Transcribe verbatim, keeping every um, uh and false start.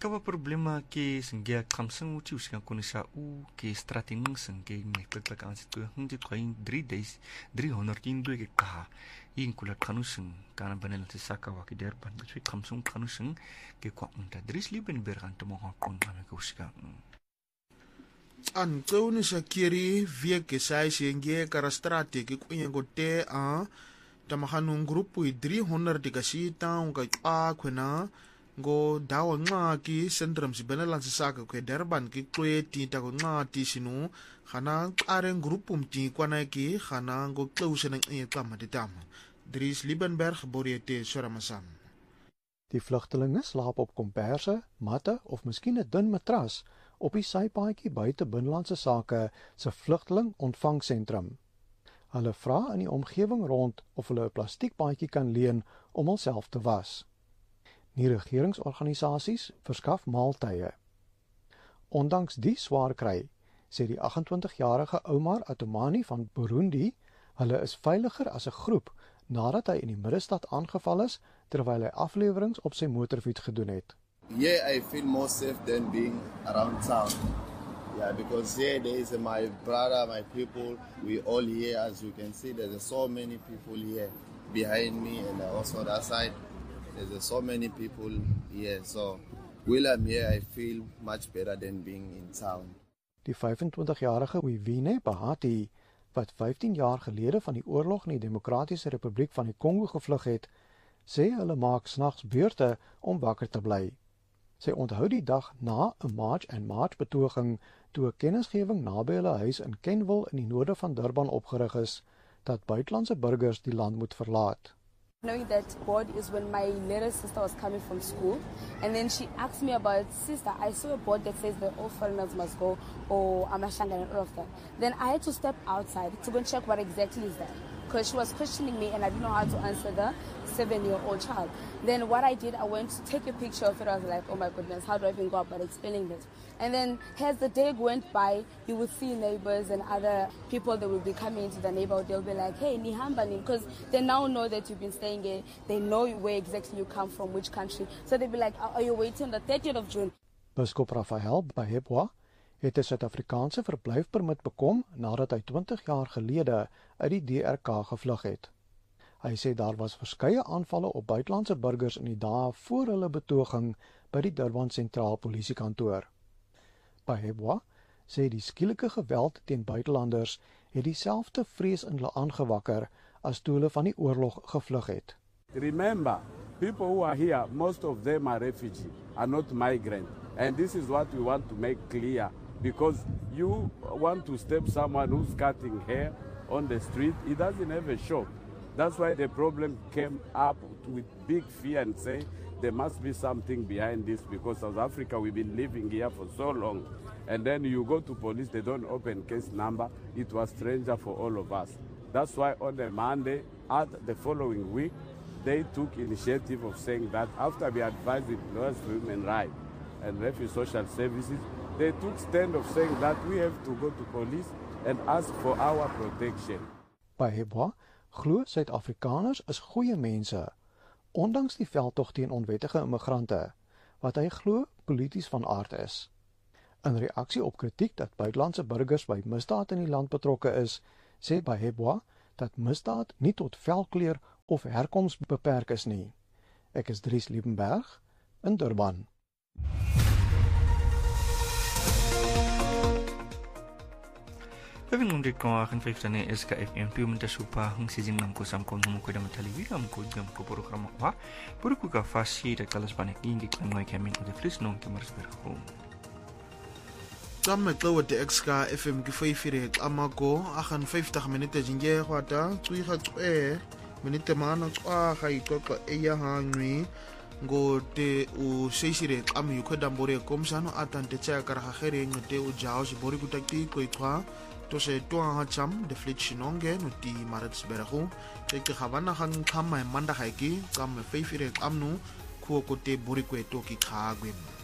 Kawa problema ke sengia kamsang uci usikan konisa u ke stratening sengke meklik aan situ hindi twain drie days drie honderd indue ke kaha in kulat kanuseng kana banel saka wa ke derban betwi kamsung kanuseng ke kwa unta dris liben bergan to mohon kon na ke usikan an tsoni sakiri vie ke sai senge kara strate ke kunya gote a tamahanung grupu drie honderd ke sita unga a kwena go dawa ngaki syndrome sibena saka kwe derban ki kweti ta go ngati sinu khana are grupu mti kwana ki khana go close na e tama de tama Dries Liebenberg boriete Soramasam. Die vlugtelinge slaap op komperse, matte of miskien 'n dun matras op die sypaadjie buite binnelandse sake se vlugteling ontvangsentrum. Hulle vra in die omgewing rond of hulle 'n plastiekpaadjie kan leen om hulself te was. Nie regeringsorganisasies verskaf maaltye. Ondanks die swaar kry, sê die agt-en-twintig-jarige Omar Atomani van Burundi, hulle is veiliger as 'n groep nadat hy in die middestad aangeval is terwyl hy afleweringe op sy motorfiets gedoen het. Yeah, I feel more safe than being around town. Yeah, because here there is my brother, my people, we all here, as you can see, there's so many people here behind me and also that side. There's so many people here, so while I'm here, I feel much better than being in town. Die vyf-en-twintig-jarige Wivine Bahati, wat vyftien jaar gelede van die oorlog in die Demokratiese Republiek van die Kongo gevlug het, sê hulle maak snags beurte om wakker te bly. Sy onthou die dag na 'n March and March betoging toe 'n kennisgewing naby hulle huis in Kenville in die noorde van Durban opgerig is dat buitelandse burgers die land moet verlaat. Knowing that board is when my little sister was coming from school, and then she asked me about, sister, I saw a board that says that all foreigners must go, or Amashanga and all of that. Then I had to step outside to go and check what exactly is that, because she was questioning me and I didn't know how to answer the seven-year-old child. Then what I did, I went to take a picture of it. I was like, oh my goodness, how do I even go about explaining this? And then as the day went by, you would see neighbors and other people that will be coming into the neighborhood. They'll be like, hey, Nihamba, because they now know that you've been staying here. They know where exactly you come from, which country. So they'll be like, are you waiting on the thirtieth of June? Biskop Raphael Bahebwa het 'n Suid-Afrikaanse verblyfpermit bekom nadat hy twintig jaar gelede uit die D R K gevlug het. Hy sê daar was verskeie aanvalle op buitelandse burgers in die dae voor hulle betoging by die Durban Sentraal Polisiekantoor. Bahebwa sê die skielike geweld teen buitelanders het dieselfde vrees in hulle aangewakker as toe hulle van die oorlog gevlug het. Remember, people who are here, most of them are refugees, are not migrants. And this is what we want to make clear, because you want to step someone who's cutting hair on the street, he doesn't have a shop. That's why the problem came up with big fear and say there must be something behind this, because South Africa, we've been living here for so long. And then you go to police, they don't open case number. It was stranger for all of us. That's why on the Monday, at the following week, they took initiative of saying that after we advised with lawyers for human rights and refugee social services, they took stand of saying that we have to go to police and ask for our protection. Bahebwa glo Suid-Afrikaners is goeie mense, ondanks die veldtog teen onwettige immigrante, wat hy glo polities van aard is. In reaksie op kritiek dat buitelandse burgers by misdaad in die land betrokke is, sê Bahebwa dat misdaad nie tot velkleur of herkoms beperk is nie. Ek is Dries Liebenberg in Durban. Kami ngundik ko akan vyfta na S K F M P umunta supa hang sizim ng kusam ko nung ko damat television ko jam ko puro krama ko puro ko ka fasi da kalas panek ingi klangoy kami ko de flis nong kemars berho. Tama tlawa de X K F M ki vyfire amako akan vyftig minute jinge kwata tsui ga tswe minute mana tswa ga itotla eya hangwi ngo te u seisire ami ukhoda mbore komsano atante tsa kara ga gere ngote u jao si bori kutakti ko itwa to se toa ha cham de flitshinonge no ti marats berago te ke gabana gang khama manda gaiki kam vyfire amnu ko ko te bori ko to ki khagwe